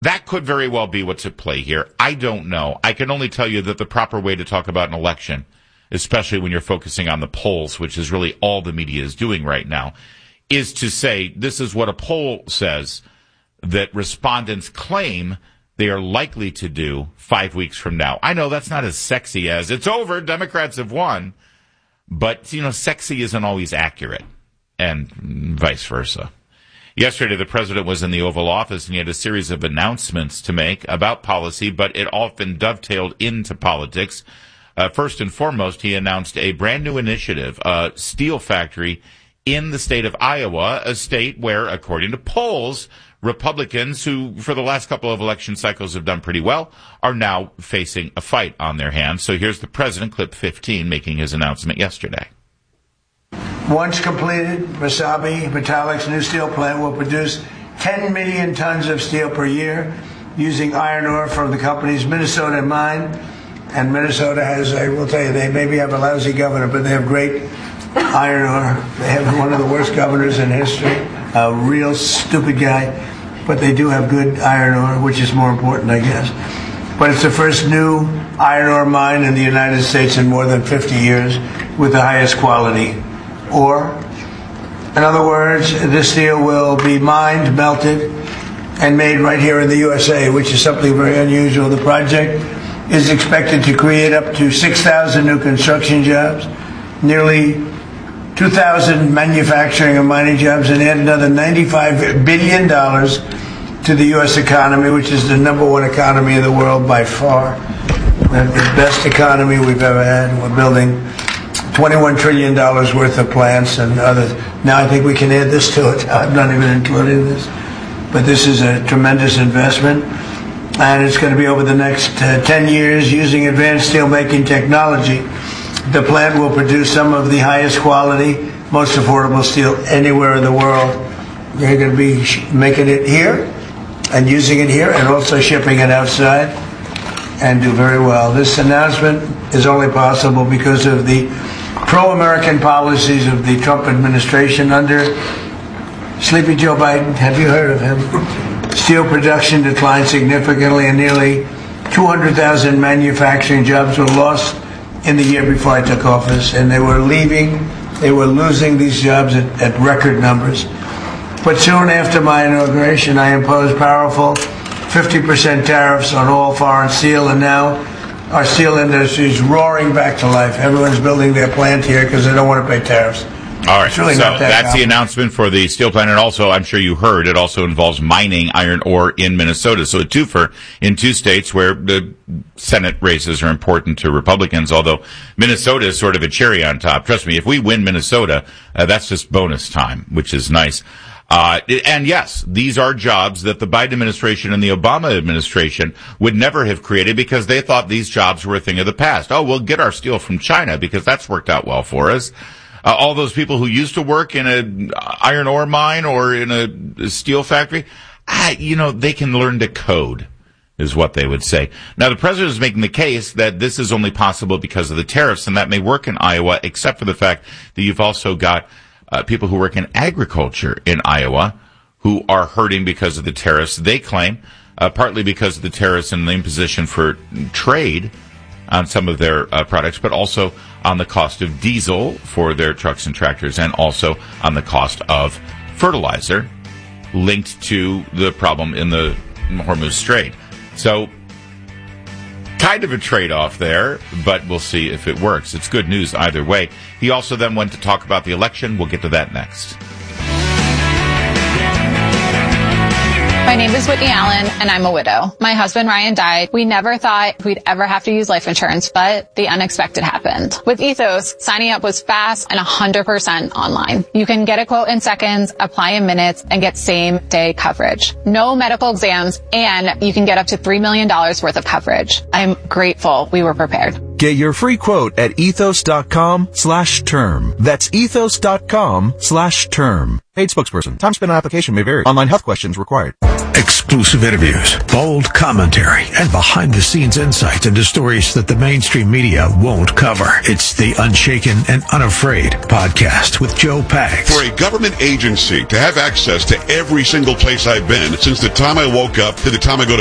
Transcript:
That could very well be what's at play here. I don't know. I can only tell you that the proper way to talk about an election, especially when you're focusing on the polls, which is really all the media is doing right now, is to say this is what a poll says that respondents claim they are likely to do 5 weeks from now. I know that's not as sexy as it's over, Democrats have won, but, sexy isn't always accurate, and vice versa. Yesterday, the president was in the Oval Office, and he had a series of announcements to make about policy, but it often dovetailed into politics. First and foremost, he announced a brand new initiative, a steel factory in the state of Iowa, a state where, according to polls, Republicans, who for the last couple of election cycles have done pretty well, are now facing a fight on their hands. So here's the president, clip 15, making his announcement yesterday. Once completed, Mesabi Metallics' new steel plant will produce 10 million tons of steel per year using iron ore from the company's Minnesota mine. And Minnesota has, I will tell you, they maybe have a lousy governor, but they have great iron ore. They have one of the worst governors in history, a real stupid guy, but they do have good iron ore, which is more important, I guess. But it's the first new iron ore mine in the United States in more than 50 years with the highest quality ore. In other words, this steel will be mined, melted, and made right here in the USA, which is something very unusual. The project is expected to create up to 6,000 new construction jobs, nearly 2,000 manufacturing and mining jobs, and add another $95 billion to the U.S. economy, which is the number one economy in the world by far. The best economy we've ever had. We're building $21 trillion worth of plants and others. Now I think we can add this to it. I'm not even including this. But this is a tremendous investment. And it's going to be over the next 10 years using advanced steelmaking technology. The plant will produce some of the highest quality, most affordable steel anywhere in the world. They're going to be making it here and using it here and also shipping it outside and do very well. This announcement is only possible because of the pro-American policies of the Trump administration under Sleepy Joe Biden. Have you heard of him? Steel production declined significantly, and nearly 200,000 manufacturing jobs were lost in the year before I took office, and they were losing these jobs at record numbers. But soon after my inauguration, I imposed powerful 50% tariffs on all foreign steel, and now our steel industry is roaring back to life. Everyone's building their plant here because they don't want to pay tariffs. All right, so that's the announcement for the steel plant, and also, I'm sure you heard, it also involves mining iron ore in Minnesota. So a twofer in two states where the Senate races are important to Republicans, although Minnesota is sort of a cherry on top. Trust me, if we win Minnesota, that's just bonus time, which is nice. And yes, these are jobs that the Biden administration and the Obama administration would never have created because they thought these jobs were a thing of the past. Oh, we'll get our steel from China because that's worked out well for us. All those people who used to work in an iron ore mine or in a steel factory, they can learn to code, is what they would say. Now, the president is making the case that this is only possible because of the tariffs, and that may work in Iowa, except for the fact that you've also got people who work in agriculture in Iowa who are hurting because of the tariffs. They claim, partly because of the tariffs and the imposition for trade on some of their products, but also on the cost of diesel for their trucks and tractors, and also on the cost of fertilizer linked to the problem in the Hormuz Strait. So, kind of a trade-off there, but we'll see if it works. It's good news either way. He also then went to talk about the election. We'll get to that next. My name is Whitney Allen, and I'm a widow. My husband, Ryan, died. We never thought we'd ever have to use life insurance, but the unexpected happened. With Ethos, signing up was fast and 100% online. You can get a quote in seconds, apply in minutes, and get same-day coverage. No medical exams, and you can get up to $3 million worth of coverage. I'm grateful we were prepared. Get your free quote at ethos.com/term. That's ethos.com/term. Paid spokesperson. Time spent on application may vary. Online health questions required. Exclusive interviews, bold commentary, and behind-the-scenes insights into stories that the mainstream media won't cover. It's the Unshaken and Unafraid podcast with Joe Pags. For a government agency to have access to every single place I've been since the time I woke up to the time I go to